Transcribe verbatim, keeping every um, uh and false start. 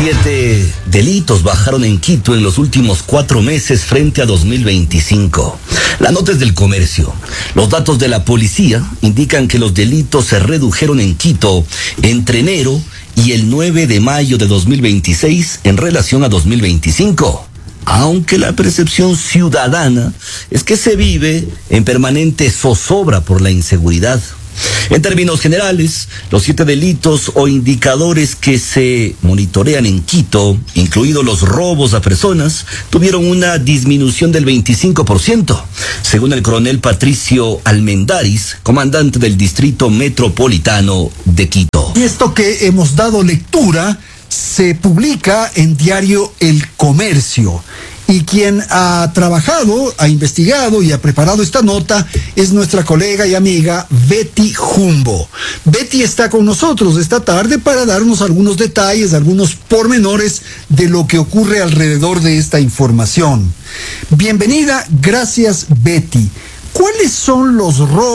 Siete delitos bajaron en Quito en los últimos cuatro meses frente a dos mil veinticinco. La nota es del Comercio. Los datos de la policía indican que los delitos se redujeron en Quito entre enero y el nueve de mayo de dos mil veintiséis en relación a dos mil veinticinco. Aunque la percepción ciudadana es que se vive en permanente zozobra por la inseguridad. En términos generales, los siete delitos o indicadores que se monitorean en Quito, incluidos los robos a personas, tuvieron una disminución del veinticinco por ciento, según el coronel Patricio Almendaris, comandante del Distrito Metropolitano de Quito. Y esto que hemos dado lectura se publica en diario El Comercio. Y quien ha trabajado, ha investigado y ha preparado esta nota es nuestra colega y amiga Betty Jumbo. Betty está con nosotros esta tarde para darnos algunos detalles, algunos pormenores de lo que ocurre alrededor de esta información. Bienvenida, gracias Betty. ¿Cuáles son los robos